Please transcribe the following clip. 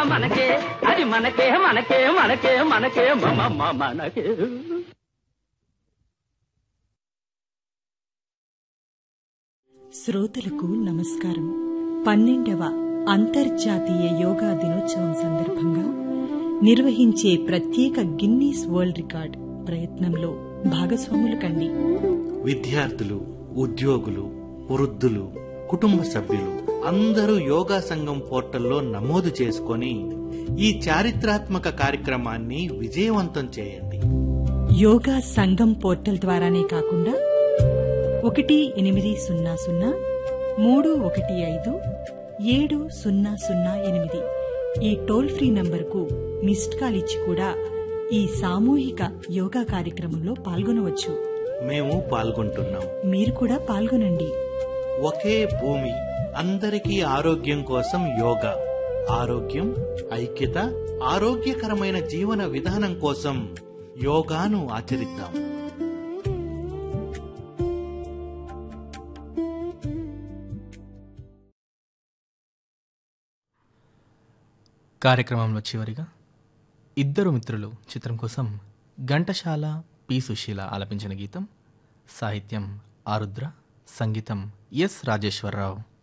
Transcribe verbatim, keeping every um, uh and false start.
మనకే అది మనకే మనకే మనకే మనకే మమ మనకే. శ్రోతలకు నమస్కారం. పన్నెండవ అంతర్జాతీయ యోగా దినోత్సవం సందర్భంగా నిర్వహించే ప్రత్యేక గిన్నీస్ వరల్డ్ రికార్డ్ ప్రయత్నంలో భాగస్వాములు కండి. విద్యార్థులు, ఉద్యోగులు, వృద్ధులు, కుటుంబ సభ్యులు అందరూ యోగా సంఘం పోర్టల్లో నమోదు చేసుకొని ఈ చారిత్రాత్మక కార్యక్రమాన్ని విజయవంతం చేయండి. యోగా సంఘం పోర్టల్ ద్వారానే కాకుండా ఒకటి ఎనిమిది సున్నా సున్నా మూడు ఒకటి ఐదు ఏడు సున్నా సున్నా ఎనిమిది ఈ టోల్ ఫ్రీ నంబర్కు మిస్డ్ కాల్ ఇచ్చి కూడా ఈ సామూహిక యోగా కార్యక్రమంలో పాల్గొనవచ్చు. మేము పాల్గొంటున్నాం, మీరు కూడా పాల్గొనండి. ఒకే భూమి, అందరికీ ఆరోగ్యం కోసం యోగా. ఆరోగ్యం, ఐక్యత, ఆరోగ్యకరమైన జీవన విధానం కోసం యోగాను ఆచరిద్దాం. కార్యక్రమంలో చివరిగా ఇద్దరు మిత్రులు చిత్రం కోసం ఘంటసాల పి సుశీల ఆలపించిన గీతం. సాహిత్యం ఆరుద్ర, సంగీతం ఎస్ రాజేశ్వరరావు.